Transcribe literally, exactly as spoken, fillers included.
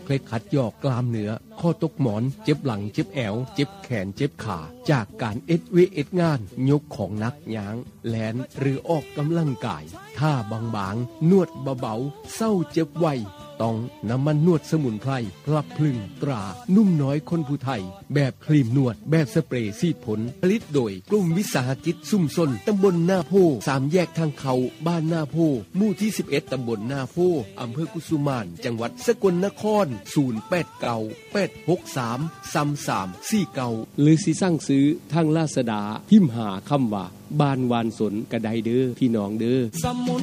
เคยขัดยอกกล้ามเนื้อข้อตกหมอนเจ็บหลังเจ็บแอวเจ็บแขนเจ็บขาจากการเอ็ดเวเอ็ดงานยกของหนักย้างแลนหรือออกกำลังกายท่าบางๆนวดเบาๆเศร้าเจ็บไวต้องน้ำมันนวดสมุนไพรพลับพลึงตรานุ่มน้อยคนผู้ไทยแบบครีมนวดแบบสเปรย์ซีดผลผลิตโดยกลุ่มวิสาหกิจซุ่มซนตำบลหน้าโพสามแยกทางเขาบ้านหน้าโพหมู่ที่สิบเอ็ดตำบลหน้าโพอำเภอกุสุมานจังหวัดสกลนครศูนย์ แปด เก้า แปด หก สาม สาม สาม สี่ เก้าหรือสิสั่งซื้อทางลาซาด้าพิมพ์หาคำว่าบ้านวานสนกระไดเด้อพี่น้องเด้อ